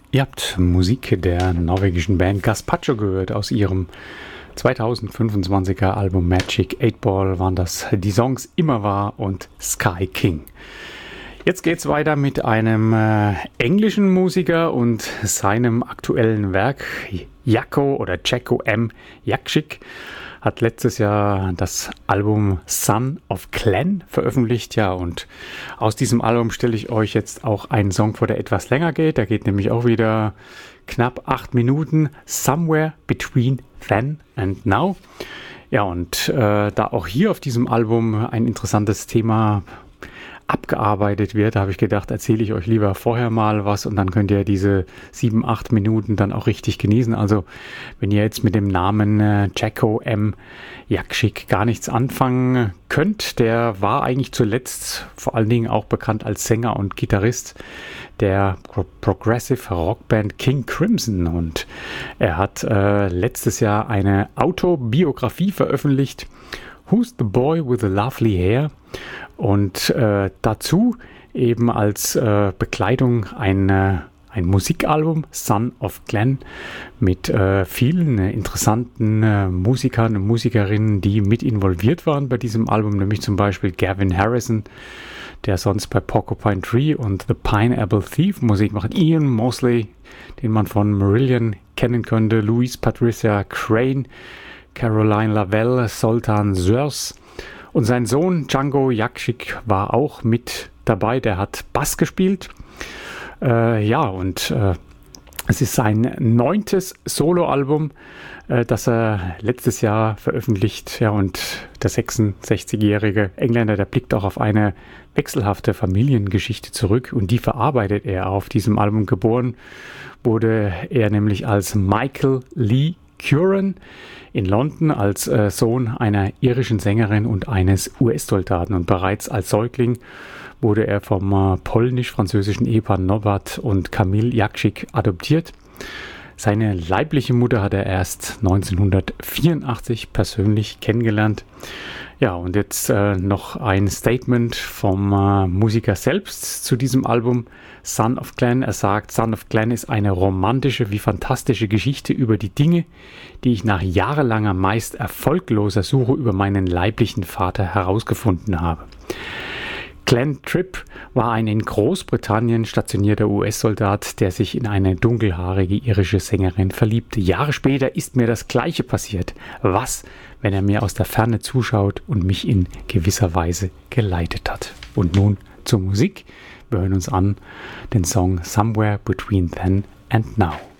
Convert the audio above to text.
Ihr habt Musik der norwegischen Band Gazpacho gehört. Aus ihrem 2025er Album Magic 8 Ball waren das die Songs Immer War und Sky King. Jetzt geht's weiter mit einem englischen Musiker und seinem aktuellen Werk. Jacko M. Jakšić hat letztes Jahr das Album Son of Clan veröffentlicht. Ja, und aus diesem Album stelle ich euch jetzt auch einen Song vor, der etwas länger geht. Der geht nämlich auch wieder knapp 8 Minuten. Somewhere Between Then and Now. Ja, und da auch hier auf diesem Album ein interessantes Thema abgearbeitet wird, da habe ich gedacht, erzähle ich euch lieber vorher mal was und dann könnt ihr diese 7, 8 Minuten dann auch richtig genießen. Also wenn ihr jetzt mit dem Namen Jacko M. Jakšić gar nichts anfangen könnt, der war eigentlich zuletzt vor allen Dingen auch bekannt als Sänger und Gitarrist der Progressive Rockband King Crimson, und er hat letztes Jahr eine Autobiografie veröffentlicht, Who's the Boy with the Lovely Hair? Und dazu eben als Begleitung ein Musikalbum, Son of Clan, mit vielen interessanten Musikern und Musikerinnen, die mit involviert waren bei diesem Album, nämlich zum Beispiel Gavin Harrison, der sonst bei Porcupine Tree und The Pineapple Thief Musik macht, Ian Mosley, den man von Marillion kennen könnte, Louise Patricia Crane, Caroline Lavelle, Zoltan Sürs. Und sein Sohn Django Jakšić war auch mit dabei, der hat Bass gespielt. Es ist sein 9. Soloalbum, das er letztes Jahr veröffentlicht. Ja, und der 66-jährige Engländer, der blickt auch auf eine wechselhafte Familiengeschichte zurück, und die verarbeitet er auf diesem Album. Geboren wurde er nämlich als Michael Lee Curran in London als Sohn einer irischen Sängerin und eines US-Soldaten, und bereits als Säugling wurde er vom polnisch-französischen Ehepaar Norbert und Kamil Jakšić adoptiert. Seine leibliche Mutter hat er erst 1984 persönlich kennengelernt. Ja, und jetzt noch ein Statement vom Musiker selbst zu diesem Album Son of Clan. Er sagt, Son of Clan ist eine romantische wie fantastische Geschichte über die Dinge, die ich nach jahrelanger, meist erfolgloser Suche über meinen leiblichen Vater herausgefunden habe. Glenn Tripp war ein in Großbritannien stationierter US-Soldat, der sich in eine dunkelhaarige irische Sängerin verliebte. Jahre später ist mir das Gleiche passiert. Was, wenn er mir aus der Ferne zuschaut und mich in gewisser Weise geleitet hat? Und nun zur Musik. Wir hören uns an den Song Somewhere Between Then and Now.